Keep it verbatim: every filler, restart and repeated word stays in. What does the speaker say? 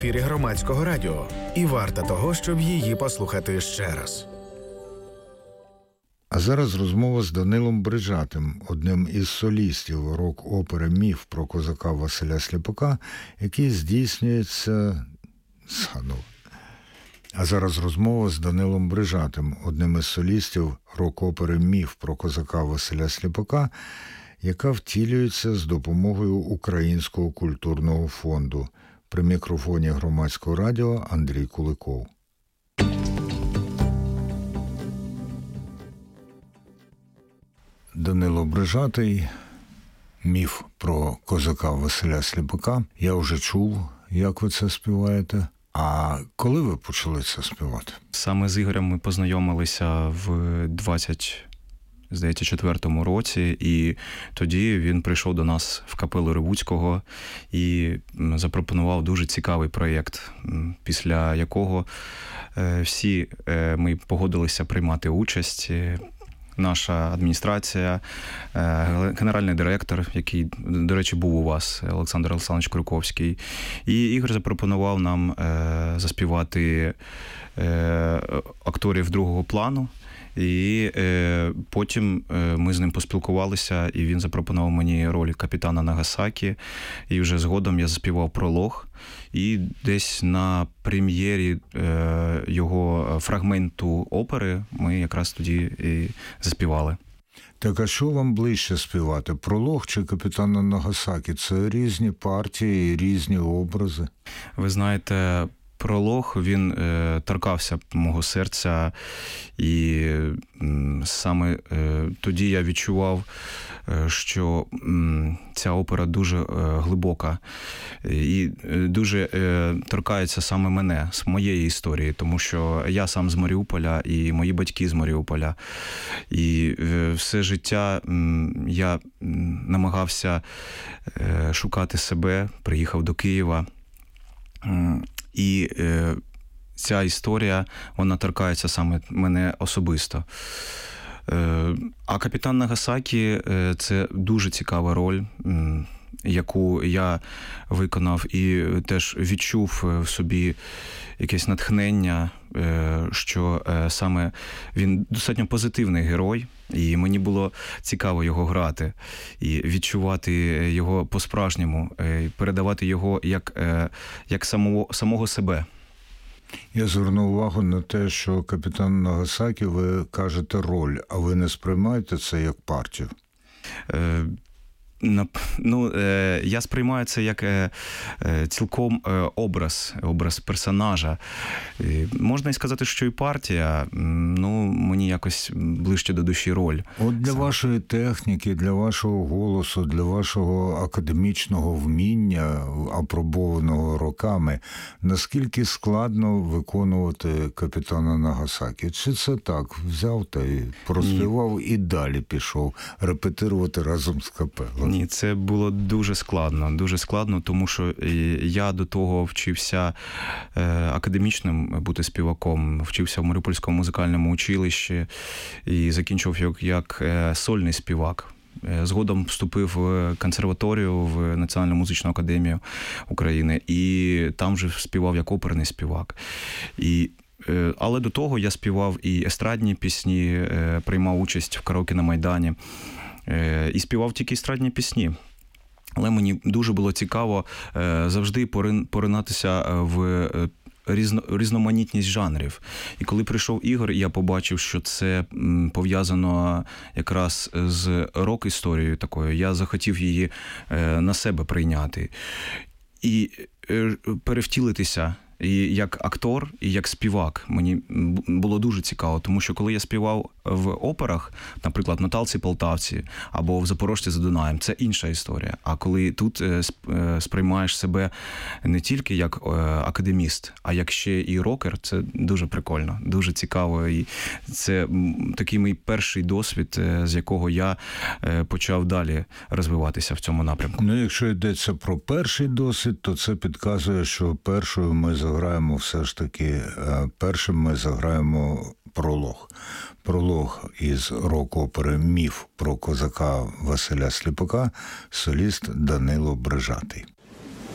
В ефірі Громадського радіо. І варта того, щоб її послухати ще раз. А зараз розмова з Данилом Брижатим, одним із солістів рок-опери «Міф» про козака Василя Сліпака, який здійснюється... Згадував. А зараз розмова з Данилом Брижатим, одним із солістів рок-опери «Міф» про козака Василя Сліпака, яка втілюється з допомогою Українського культурного фонду. При мікрофоні Громадського радіо Андрій Куликов. Данило Брижатий, «Міф» про козака Василя Сліпака. Я вже чув, як ви це співаєте. А коли ви почали це співати? Саме з Ігорем ми познайомилися в двадцять, здається, четвертому році, і тоді він прийшов до нас в капелу Ревуцького і запропонував дуже цікавий проєкт, після якого всі ми погодилися приймати участь. Наша адміністрація, генеральний директор, який, до речі, був у вас, Олександр Олександрович Круковський. І Ігор запропонував нам заспівати акторів другого плану. І е, потім е, ми з ним поспілкувалися, і він запропонував мені роль капітана Нагасакі. І вже згодом я заспівав пролог. І десь на прем'єрі е, його фрагменту опери ми якраз тоді і заспівали. Так, а що вам ближче співати? Пролог чи капітана Нагасакі? Це різні партії, різні образи. Ви знаєте... Пролог, він е, торкався мого серця, і м, саме е, тоді я відчував, е, що м, ця опера дуже е, глибока і е, дуже е, торкається саме мене, з моєї історії, тому що я сам з Маріуполя і мої батьки з Маріуполя. І е, все життя м, я м, намагався е, шукати себе, приїхав до Києва. І е, ця історія, вона торкається саме мене особисто. Е, а капітан Нагасакі е, – це дуже цікава роль, м, яку я виконав і теж відчув в собі якесь натхнення, е, що е, саме він достатньо позитивний герой, і мені було цікаво його грати і відчувати його по-справжньому, передавати його як, як самого, самого себе. Я звернув увагу на те, що капітан Нагасакі, ви кажете роль, а ви не сприймаєте це як партію? Е, Ну, я сприймаю це як цілком образ, образ персонажа. Можна і сказати, що і партія, ну, мені якось ближче до душі роль. От для вашої техніки, для вашого голосу, для вашого академічного вміння, апробованого роками, наскільки складно виконувати капітана Нагасакі? Чи це так, взяв та й проспівав і далі пішов репетирувати разом з капелою? Ні, це було дуже складно, дуже складно, тому що я до того вчився академічним бути співаком, вчився в Маріупольському музикальному училищі і закінчив як, як сольний співак. Згодом вступив в консерваторію, в Національну музичну академію України, і там вже співав як оперний співак. І Але до того я співав і естрадні пісні, приймав участь в караоке на Майдані. І співав тільки естрадні пісні. Але мені дуже було цікаво завжди поринатися в різно, різноманітність жанрів. І коли прийшов Ігор, я побачив, що це пов'язано якраз з рок-історією такою. Я захотів її на себе прийняти. І перевтілитися і як актор, і як співак. Мені було дуже цікаво, тому що коли я співав в операх, наприклад, в «Наталці Полтавці» або в «Запорожці за Дунаєм», це інша історія. А коли тут сприймаєш себе не тільки як академіст, а як ще і рокер, це дуже прикольно, дуже цікаво. І це такий мій перший досвід, з якого я почав далі розвиватися в цьому напрямку. Ну, якщо йдеться про перший досвід, то це підказує, що першою ми заграємо все ж таки, першим ми заграємо пролог. Пролог із рок-опери «Міф» про козака Василя Сліпака, соліст Данило Брижатий.